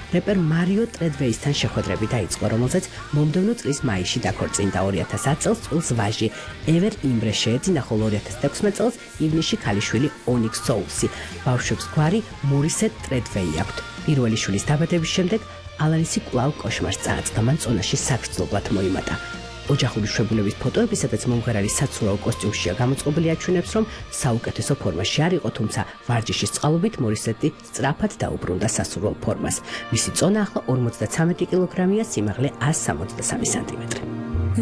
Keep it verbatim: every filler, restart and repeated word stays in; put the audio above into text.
რეპერ მარიო ტრედვეისთან შეხვედრები დაიწყო, რომელზეც მომდევნო წლის მაისში დაქორწინდა. ორი ათას ათი წელს წყვილს ვაჟი ევერ იმბრე შეეძინა, ხოლო ორი ათას ექვსმეტ წელს ივნისში ქალიშვილი ონიქს სოულსი. ბავშვებს გვარი მორისეტ ტრედვეი აქვთ. პირველი შვილის დაბადების შემდეგ ალანისი კვლავ კოშმარს წააწყდა, მან წონაში საგრძნობლად მოიმატა. ოჯახური შვებულების ფოტოები, სადაც მომღერალი საცურაო კოსტიუმშია გამოწყობილი, აჩვენებს, რომ საუკეთესო ფორმაში არ იყო, თუმცა ვარჯიშის წყალობით მორისეტი სწრაფად დაუბრუნდა სასურველ ფორმას. მისი წონა ახლა ორმოცდაცამეტი კილოგრამია, სიმაღლე ასს სამოცდასამი სანტიმეტრი.